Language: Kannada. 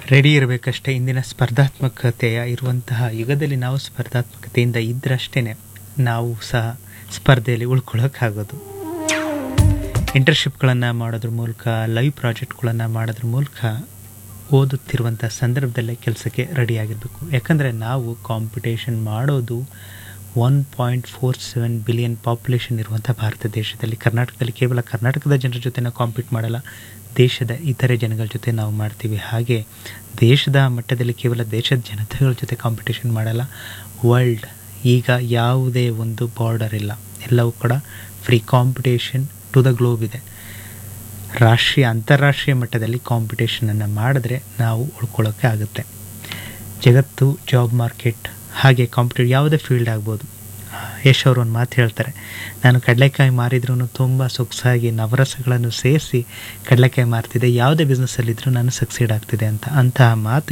ರೆಡಿ ಇರಬೇಕಷ್ಟೇ. ಇಂದಿನ ಸ್ಪರ್ಧಾತ್ಮಕತೆಯ ಇರುವಂತಹ ಯುಗದಲ್ಲಿ ನಾವು ಸ್ಪರ್ಧಾತ್ಮಕತೆಯಿಂದ ಇದ್ದರಷ್ಟೇ ನಾವು ಸಹ ಸ್ಪರ್ಧೆಯಲ್ಲಿ ಉಳ್ಕೊಳ್ಳೋಕ್ಕಾಗೋದು. ಇಂಟರ್ನ್ಶಿಪ್ಗಳನ್ನು ಮಾಡೋದ್ರ ಮೂಲಕ, ಲೈವ್ ಪ್ರಾಜೆಕ್ಟ್ಗಳನ್ನು ಮಾಡೋದ್ರ ಮೂಲಕ ಓದುತ್ತಿರುವಂಥ ಸಂದರ್ಭದಲ್ಲೇ ಕೆಲಸಕ್ಕೆ ರೆಡಿಯಾಗಿರಬೇಕು. ಯಾಕಂದರೆ ನಾವು ಕಾಂಪಿಟೇಷನ್ ಮಾಡೋದು 1.47 ಬಿಲಿಯನ್ ಪಾಪ್ಯುಲೇಷನ್ ಇರುವಂಥ ಭಾರತ ದೇಶದಲ್ಲಿ. ಕರ್ನಾಟಕದಲ್ಲಿ ಕೇವಲ ಕರ್ನಾಟಕದ ಜನರ ಜೊತೆ ನಾವು ಕಾಂಪೀಟ್ ಮಾಡಲ್ಲ, ದೇಶದ ಇತರೆ ಜನಗಳ ಜೊತೆ ನಾವು ಮಾಡ್ತೀವಿ. ಹಾಗೆ ದೇಶದ ಮಟ್ಟದಲ್ಲಿ ಕೇವಲ ದೇಶದ ಜನತೆಗಳ ಜೊತೆ ಕಾಂಪಿಟೇಷನ್ ಮಾಡಲ್ಲ, ವರ್ಲ್ಡ್ ಈಗ ಯಾವುದೇ ಒಂದು ಬಾರ್ಡರ್ ಇಲ್ಲ, ಎಲ್ಲವೂ ಕೂಡ free competition to the globe ಇದೆ. ಅಂತಾರಾಷ್ಟ್ರೀಯ ಮಟ್ಟದಲ್ಲಿ ಕಾಂಪಿಟೇಷನನ್ನು ಮಾಡಿದ್ರೆ ನಾವು ಉಳ್ಕೊಳ್ಳೋಕ್ಕೆ ಆಗುತ್ತೆ. ಜಗತ್ತು, ಜಾಬ್ ಮಾರ್ಕೆಟ್, ಹಾಗೆ ಕಾಂಪಿಟೇಟಿವ್ ಯಾವುದೇ ಫೀಲ್ಡ್ ಆಗ್ಬೋದು. ಯಶ್ ಅವರು ಒಂದು ಮಾತು ಹೇಳ್ತಾರೆ, ನಾನು ಕಡಲೆಕಾಯಿ ಮಾರಿದ್ರೂ ತುಂಬ ಸೊಗಸಾಗಿ ನವರಸಗಳನ್ನು ಸೇರಿಸಿ ಕಡಲೆಕಾಯಿ ಮಾರ್ತಿದ್ದೆ, ಯಾವುದೇ ಬಿಸ್ನೆಸ್ಸಲ್ಲಿದ್ದರೂ ನಾನು ಸಕ್ಸೀಡ್ ಆಗ್ತಿದೆ ಅಂತ. ಅಂತಹ ಮಾತು